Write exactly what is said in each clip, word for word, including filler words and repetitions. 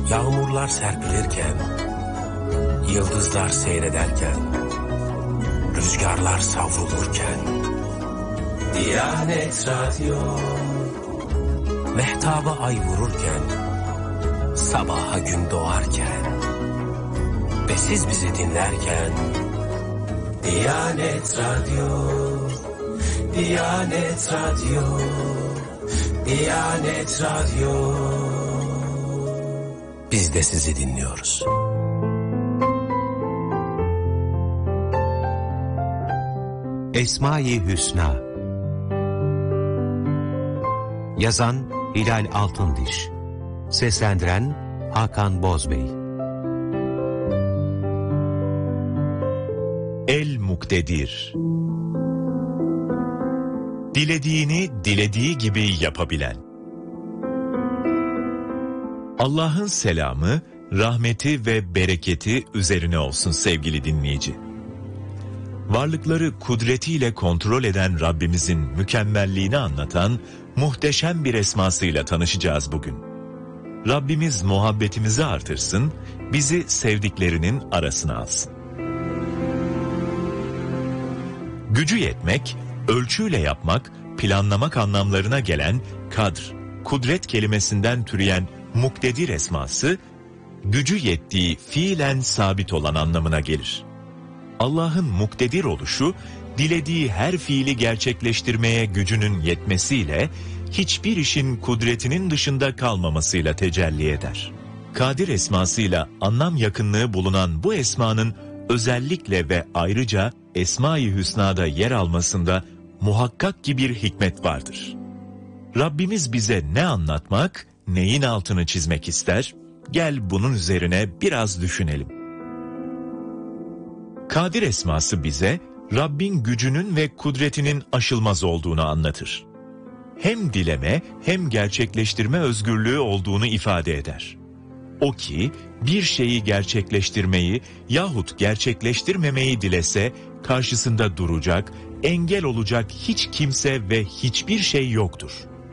Yağmurlar serpilirken, yıldızlar seyrederken, rüzgarlar savrulurken, Diyanet Radyo, mehtaba ay vururken, sabaha gün doğarken ve siz bizi dinlerken, Diyanet Radyo, Diyanet Radyo, Diyanet Radyo. Biz de sizi dinliyoruz. Esma-i Hüsna. Yazan Hilal Altındiş. Seslendiren Hakan Bozbey. El-Muktedir. Dilediğini dilediği gibi yapabilen. Allah'ın selamı, rahmeti ve bereketi üzerine olsun sevgili dinleyici. Varlıkları kudretiyle kontrol eden Rabbimizin mükemmelliğini anlatan muhteşem bir esmasıyla tanışacağız bugün. Rabbimiz muhabbetimizi artırsın, bizi sevdiklerinin arasına alsın. Gücü yetmek, ölçüyle yapmak, planlamak anlamlarına gelen kadr, kudret kelimesinden türeyen muktedir esması, gücü yettiği fiilen sabit olan anlamına gelir. Allah'ın muktedir oluşu, dilediği her fiili gerçekleştirmeye gücünün yetmesiyle, hiçbir işin kudretinin dışında kalmamasıyla tecelli eder. Kadir esmasıyla anlam yakınlığı bulunan bu esmanın özellikle ve ayrıca Esma-i Hüsna'da yer almasında muhakkak ki bir hikmet vardır. Rabbimiz bize ne anlatmak, neyin altını çizmek ister? Gel bunun üzerine biraz düşünelim. Kadir esması bize Rabbin gücünün ve kudretinin aşılmaz olduğunu anlatır. Hem dileme hem gerçekleştirme özgürlüğü olduğunu ifade eder. O ki bir şeyi gerçekleştirmeyi yahut gerçekleştirmemeyi dilese karşısında duracak, engel olacak hiç kimse ve hiçbir şey yoktur.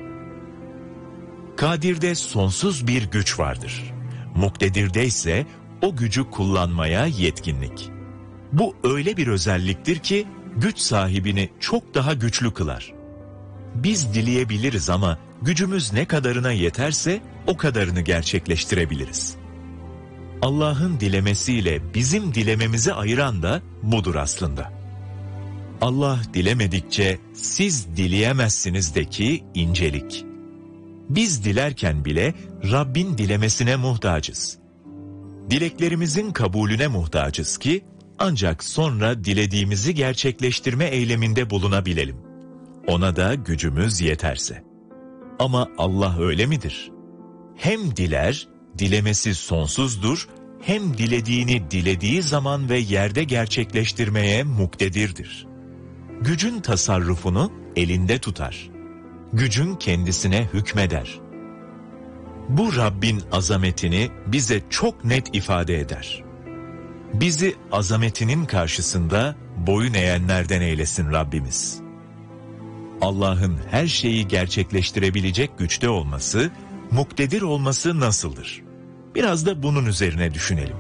Kadir'de sonsuz bir güç vardır. Muktedir'de ise o gücü kullanmaya yetkinlik. Bu öyle bir özelliktir ki güç sahibini çok daha güçlü kılar. Biz dileyebiliriz ama gücümüz ne kadarına yeterse o kadarını gerçekleştirebiliriz. Allah'ın dilemesiyle bizim dilememizi ayıran da budur aslında. Allah dilemedikçe siz dileyemezsinizdeki incelik. Biz dilerken bile Rabbin dilemesine muhtacız. Dileklerimizin kabulüne muhtacız ki ancak sonra dilediğimizi gerçekleştirme eyleminde bulunabilelim. Ona da gücümüz yeterse. Ama Allah öyle midir? Hem diler, dilemesi sonsuzdur, hem dilediğini dilediği zaman ve yerde gerçekleştirmeye muktedirdir. Gücün tasarrufunu elinde tutar. Gücün kendisine hükmeder. Bu Rabbin azametini bize çok net ifade eder. Bizi azametinin karşısında boyun eğenlerden eylesin Rabbimiz. Allah'ın her şeyi gerçekleştirebilecek güçte olması, muktedir olması nasıldır? Biraz da bunun üzerine düşünelim.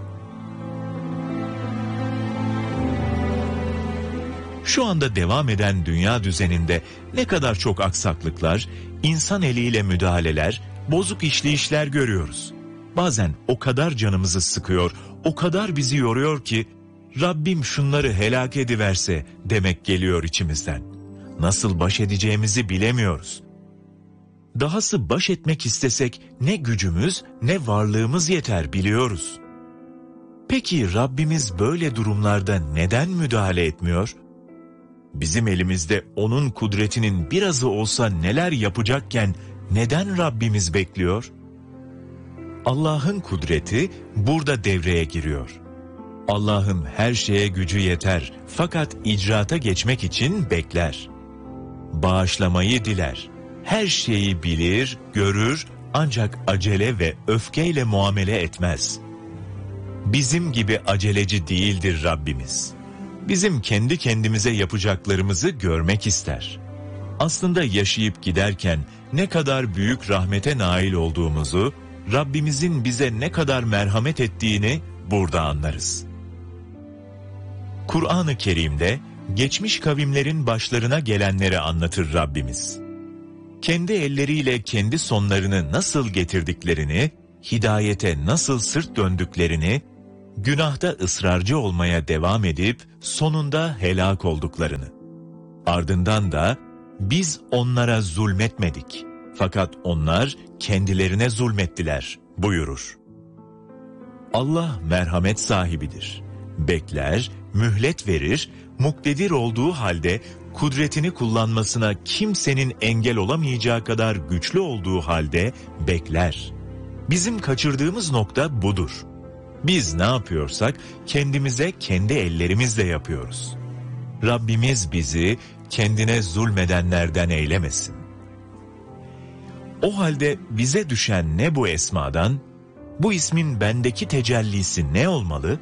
Şu anda devam eden dünya düzeninde ne kadar çok aksaklıklar, insan eliyle müdahaleler, bozuk işleyişler görüyoruz. Bazen o kadar canımızı sıkıyor, o kadar bizi yoruyor ki, Rabbim şunları helak ediverse demek geliyor içimizden. Nasıl baş edeceğimizi bilemiyoruz. Dahası baş etmek istesek ne gücümüz ne varlığımız yeter biliyoruz. Peki Rabbimiz böyle durumlarda neden müdahale etmiyor? Bizim elimizde onun kudretinin birazı olsa neler yapacakken neden Rabbimiz bekliyor? Allah'ın kudreti burada devreye giriyor. Allah'ın her şeye gücü yeter fakat icraata geçmek için bekler. Bağışlamayı diler. Her şeyi bilir, görür ancak acele ve öfkeyle muamele etmez. Bizim gibi aceleci değildir Rabbimiz. Bizim kendi kendimize yapacaklarımızı görmek ister. Aslında yaşayıp giderken ne kadar büyük rahmete nail olduğumuzu, Rabbimizin bize ne kadar merhamet ettiğini burada anlarız. Kur'an-ı Kerim'de geçmiş kavimlerin başlarına gelenleri anlatır Rabbimiz. Kendi elleriyle kendi sonlarını nasıl getirdiklerini, hidayete nasıl sırt döndüklerini, günahta ısrarcı olmaya devam edip sonunda helak olduklarını. Ardından da biz onlara zulmetmedik fakat onlar kendilerine zulmettiler buyurur. Allah merhamet sahibidir. Bekler, mühlet verir, muktedir olduğu halde kudretini kullanmasına kimsenin engel olamayacağı kadar güçlü olduğu halde bekler. Bizim kaçırdığımız nokta budur. Biz ne yapıyorsak kendimize kendi ellerimizle yapıyoruz. Rabbimiz bizi kendine zulmedenlerden eylemesin. O halde bize düşen ne bu esmadan, bu ismin bendeki tecellisi ne olmalı?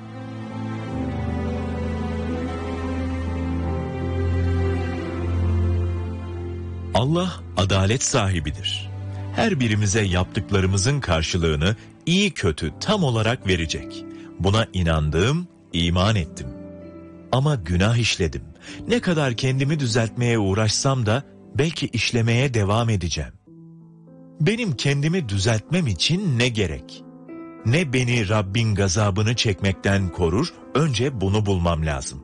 Allah adalet sahibidir. Her birimize yaptıklarımızın karşılığını iyi kötü tam olarak verecek. Buna inandım, iman ettim. Ama günah işledim. Ne kadar kendimi düzeltmeye uğraşsam da belki işlemeye devam edeceğim. Benim kendimi düzeltmem için ne gerek? Ne beni Rabbin gazabını çekmekten korur, önce bunu bulmam lazım.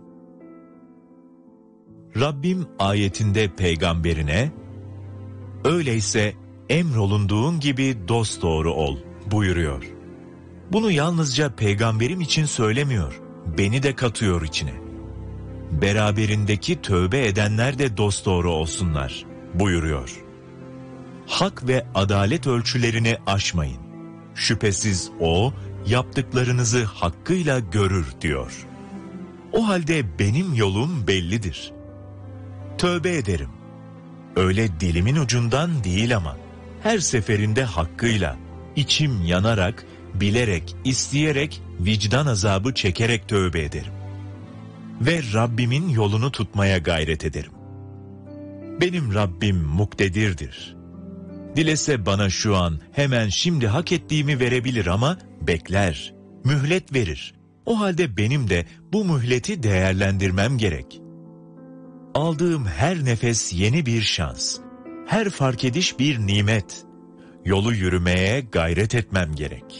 Rabbim ayetinde peygamberine, öyleyse emrolunduğun gibi dosdoğru ol buyuruyor. Bunu yalnızca peygamberim için söylemiyor, beni de katıyor içine. Beraberindeki tövbe edenler de dosdoğru olsunlar buyuruyor. Hak ve adalet ölçülerini aşmayın. Şüphesiz O, yaptıklarınızı hakkıyla görür diyor. O halde benim yolum bellidir. Tövbe ederim. Öyle dilimin ucundan değil ama, her seferinde hakkıyla, içim yanarak, bilerek, isteyerek, vicdan azabı çekerek tövbe ederim. Ve Rabbimin yolunu tutmaya gayret ederim. Benim Rabbim muktedirdir. Dilese bana şu an hemen şimdi hak ettiğimi verebilir ama bekler, mühlet verir. O halde benim de bu mühleti değerlendirmem gerek. Aldığım her nefes yeni bir şans, her fark ediş bir nimet. Yolu yürümeye gayret etmem gerek.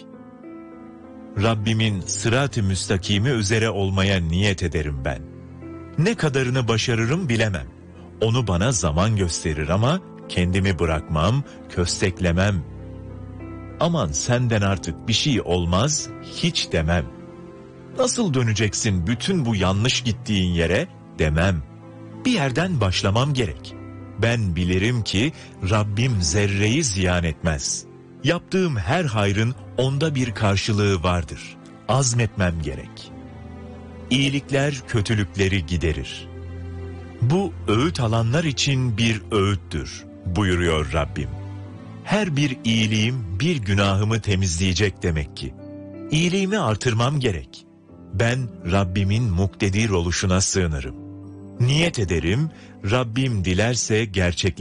Rabbimin sırat-ı müstakimi üzere olmaya niyet ederim ben. Ne kadarını başarırım bilemem. Onu bana zaman gösterir ama kendimi bırakmam, kösteklemem. Aman senden artık bir şey olmaz, hiç demem. Nasıl döneceksin bütün bu yanlış gittiğin yere demem. Bir yerden başlamam gerek. Ben bilirim ki Rabbim zerreyi ziyan etmez. Yaptığım her hayrın onda bir karşılığı vardır. Azmetmem gerek. İyilikler kötülükleri giderir. Bu öğüt alanlar için bir öğüttür buyuruyor Rabbim. Her bir iyiliğim bir günahımı temizleyecek demek ki. İyiliğimi artırmam gerek. Ben Rabbimin muktedir oluşuna sığınırım. Niyet ederim, Rabbim dilerse gerçekleştirir.